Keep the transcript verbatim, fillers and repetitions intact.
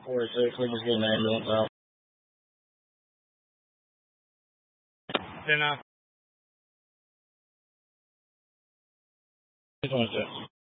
four six, we just get an ambulance out. Then, uh,